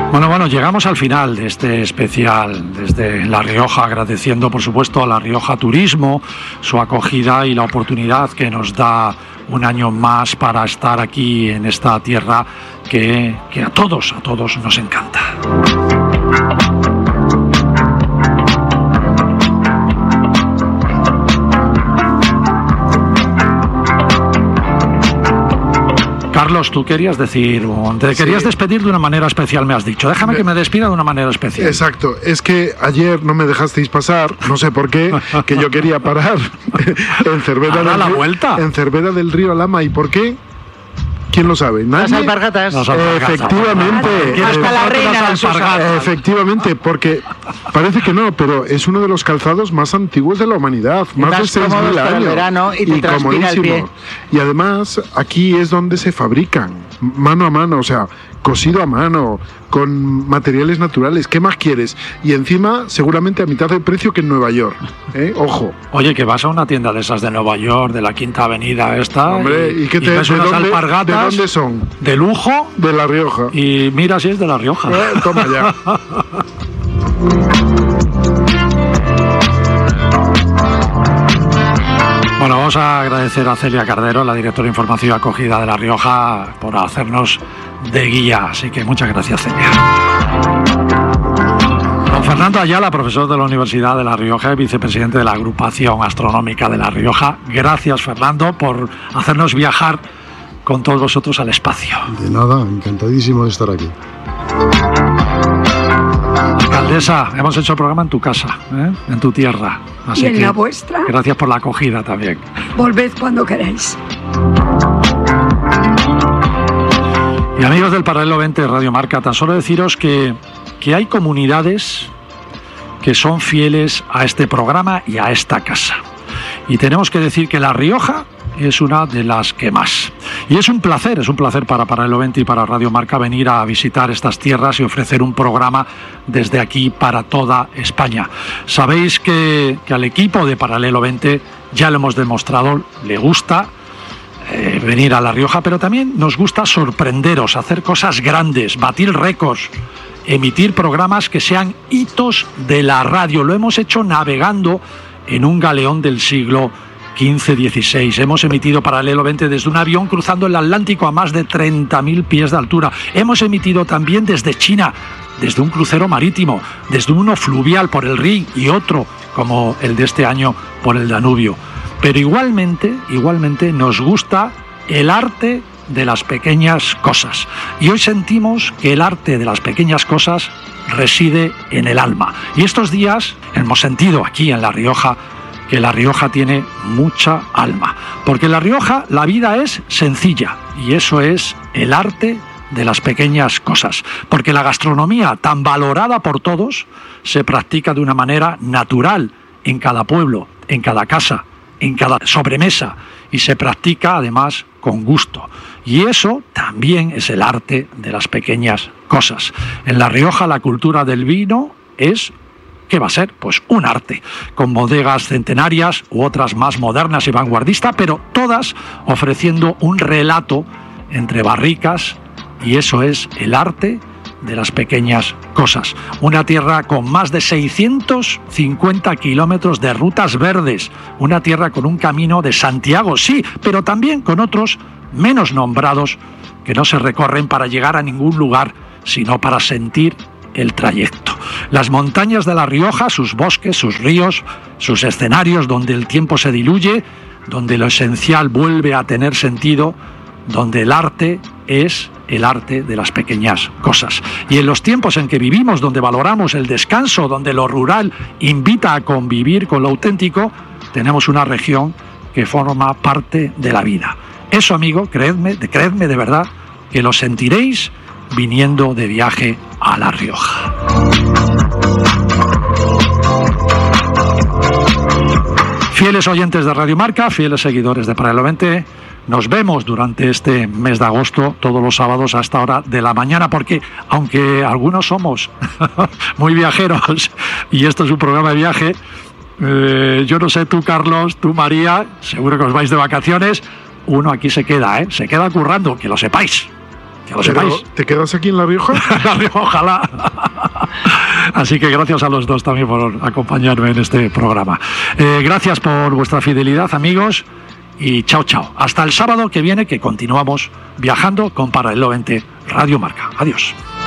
Bueno, llegamos al final de este especial desde La Rioja, agradeciendo por supuesto a La Rioja Turismo su acogida y la oportunidad que nos da un año más para estar aquí en esta tierra que a todos nos encanta. Carlos, tú querías decir, te querías despedir de una manera especial, me has dicho. Déjame que me despida de una manera especial. Exacto, es que ayer no me dejasteis pasar, no sé por qué, que yo quería parar en Cervera del Río Alhama. ¿Y por qué? ¿Quién lo sabe? ¿Nadie? Las alpargatas. Efectivamente. Hasta la reina. Efectivamente, porque parece que no, pero es uno de los calzados más antiguos de la humanidad. Más de 6.000 años. Verano y te transpira el pie. Y además, aquí es donde se fabrican, mano a mano, o sea, cosido a mano, con materiales naturales. ¿Qué más quieres? Y encima, seguramente a mitad de precio que en Nueva York. Ojo. Oye, que vas a una tienda de esas de Nueva York, de la Quinta Avenida esta. Hombre, ¿y qué te ves unas alpargatas? ¿De dónde son? De lujo. De La Rioja. Y mira si es de La Rioja. Toma ya. Bueno, vamos a agradecer a Celia Cardero, la directora de Información y Acogida de La Rioja, por hacernos de guía. Así que muchas gracias, Celia. Don Fernando Ayala, profesor de la Universidad de La Rioja y vicepresidente de la Agrupación Astronómica de La Rioja. Gracias, Fernando, por hacernos viajar con todos vosotros al espacio. De nada, encantadísimo de estar aquí. Alcaldesa, hemos hecho el programa en tu casa, en tu tierra. Así y en que la vuestra. Gracias por la acogida también. Volved cuando queráis. Y amigos del Paralelo 20 de Radio Marca, tan solo deciros que hay comunidades que son fieles a este programa y a esta casa. Y tenemos que decir que La Rioja es una de las que más. Y es un placer para Paralelo 20 y para Radio Marca venir a visitar estas tierras y ofrecer un programa desde aquí para toda España. Sabéis que al equipo de Paralelo 20 ya lo hemos demostrado, le gusta venir a La Rioja, pero también nos gusta sorprenderos, hacer cosas grandes, batir récords, emitir programas que sean hitos de la radio. Lo hemos hecho navegando en un galeón del siglo XV-XVI. Hemos emitido Paralelo 20 desde un avión cruzando el Atlántico a más de 30.000 pies de altura. Hemos emitido también desde China, desde un crucero marítimo, desde uno fluvial por el Rin y otro, como el de este año, por el Danubio. Pero igualmente nos gusta el arte de las pequeñas cosas. Y hoy sentimos que el arte de las pequeñas cosas reside en el alma. Y estos días hemos sentido aquí en La Rioja que La Rioja tiene mucha alma. Porque en La Rioja la vida es sencilla y eso es el arte de las pequeñas cosas. Porque la gastronomía, tan valorada por todos, se practica de una manera natural en cada pueblo, en cada casa, en cada sobremesa y se practica además con gusto. Y eso también es el arte de las pequeñas cosas. En La Rioja la cultura del vino es... ¿qué va a ser? Pues un arte, con bodegas centenarias u otras más modernas y vanguardistas, pero todas ofreciendo un relato entre barricas, y eso es el arte de las pequeñas cosas. Una tierra con más de 650 kilómetros de rutas verdes, una tierra con un camino de Santiago, sí, pero también con otros menos nombrados que no se recorren para llegar a ningún lugar, sino para sentir el trayecto. Las montañas de La Rioja, sus bosques, sus ríos, sus escenarios donde el tiempo se diluye, donde lo esencial vuelve a tener sentido, donde el arte es el arte de las pequeñas cosas. Y en los tiempos en que vivimos, donde valoramos el descanso, donde lo rural invita a convivir con lo auténtico, tenemos una región que forma parte de la vida. Eso, amigo, creedme de verdad, que lo sentiréis viniendo de viaje a La Rioja. Fieles oyentes de Radio Marca, fieles seguidores de Paralelo 20, nos vemos durante este mes de agosto, todos los sábados a esta hora de la mañana, porque aunque algunos somos muy viajeros y esto es un programa de viaje, yo no sé, tú Carlos, tú María, seguro que os vais de vacaciones, uno aquí se queda currando, que lo sepáis. que lo sepáis. ¿Te quedas aquí en La Rioja? La Rioja, ojalá. Así que gracias a los dos también por acompañarme en este programa. Gracias por vuestra fidelidad, amigos, y chao, chao. Hasta el sábado que viene, que continuamos viajando con Paralelo 20 Radio Marca. Adiós.